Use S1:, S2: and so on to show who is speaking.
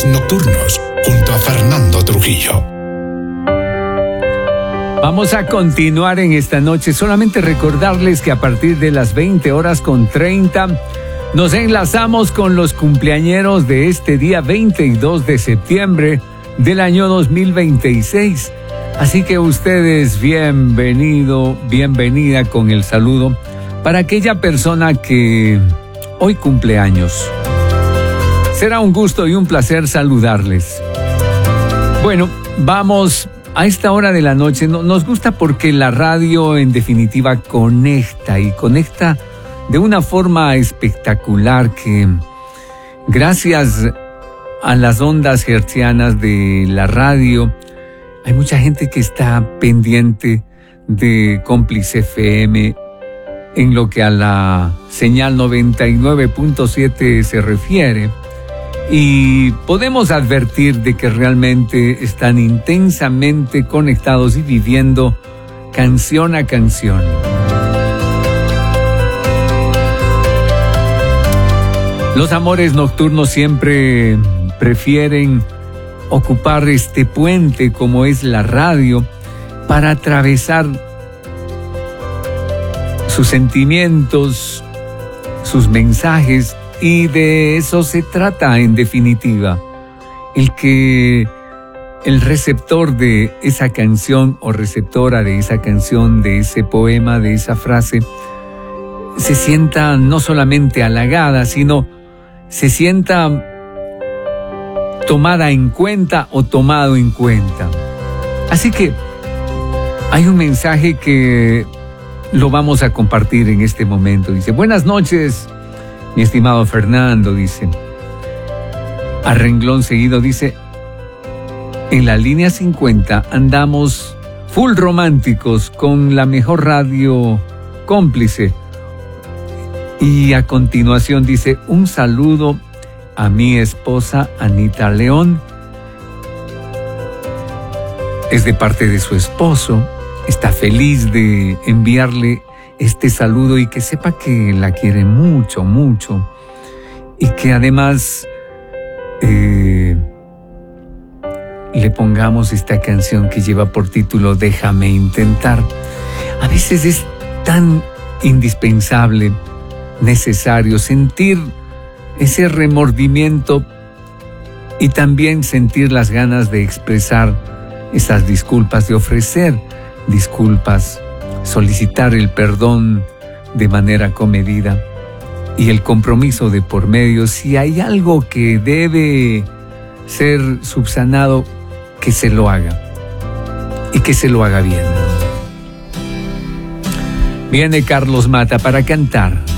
S1: Amores Nocturnos, junto a Fernando Trujillo.
S2: Vamos a continuar en esta noche. Solamente recordarles que a partir de las 20:30 nos enlazamos con los cumpleañeros de este día 22 de septiembre del año 2026. Así que ustedes bienvenido, bienvenida con el saludo para aquella persona que hoy cumple años. Será un gusto y un placer saludarles. Bueno, vamos a esta hora de la noche. Nos gusta porque la radio en definitiva conecta de una forma espectacular que gracias a las ondas hertzianas de la radio hay mucha gente que está pendiente de Cómplice FM en lo que a la señal 99.7 se refiere. Y podemos advertir de que realmente están intensamente conectados y viviendo canción a canción. Los amores nocturnos siempre prefieren ocupar este puente como es la radio para atravesar sus sentimientos, sus mensajes. Y de eso se trata en definitiva, el que el receptor de esa canción o receptora de esa canción, de ese poema, de esa frase, se sienta no solamente halagada, sino se sienta tomada en cuenta o tomado en cuenta. Así que hay un mensaje que lo vamos a compartir en este momento. Dice: buenas noches, mi estimado Fernando, dice. A renglón seguido dice: en la línea 50 andamos full románticos con la mejor radio Cómplice. Y a continuación dice: un saludo a mi esposa Anita León. Es de parte de su esposo. Está feliz de enviarle este saludo y que sepa que la quiere mucho, mucho. Y que además le pongamos esta canción que lleva por título Déjame intentar. A veces es tan indispensable, necesario sentir ese remordimiento y también sentir las ganas de expresar esas disculpas, de ofrecer disculpas, solicitar el perdón de manera comedida y el compromiso de por medio. Si hay algo que debe ser subsanado, que se lo haga y que se lo haga bien. Viene Carlos Mata para cantar